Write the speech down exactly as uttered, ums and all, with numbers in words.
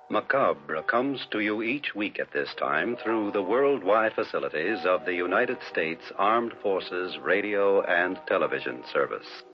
Macabre comes to you each week at this time through the worldwide facilities of the United States Armed Forces Radio and Television Service.